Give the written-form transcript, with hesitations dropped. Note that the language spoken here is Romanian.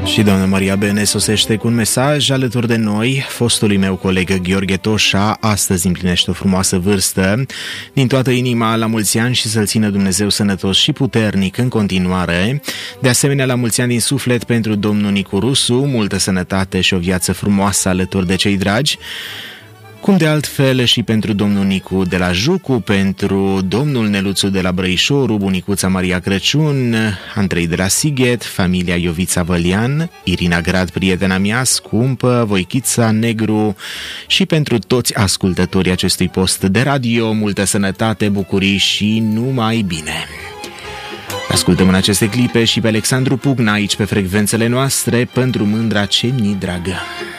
Și doamna Maria Bene sosește cu un mesaj alături de noi. Fostului meu coleg Gheorghe Toșa astăzi împlinește o frumoasă vârstă. Din toată inima, la mulți ani și să-l țină Dumnezeu sănătos și puternic în continuare. De asemenea, la mulți ani din suflet pentru domnul Nicu Rusu, multă sănătate și o viață frumoasă alături de cei dragi. Cum de altfel și pentru domnul Nicu de la Jucu, pentru domnul Neluțu de la Brăișoru, bunicuța Maria Crăciun, Andrei de la Sighet, familia Iovița Vălian, Irina Grad, prietena mea scumpă, Voichița Negru și pentru toți ascultătorii acestui post de radio, multă sănătate, bucurii și numai bine. Ascultăm în aceste clipe și pe Alexandru Pugna aici pe frecvențele noastre pentru mândra ce mi dragă.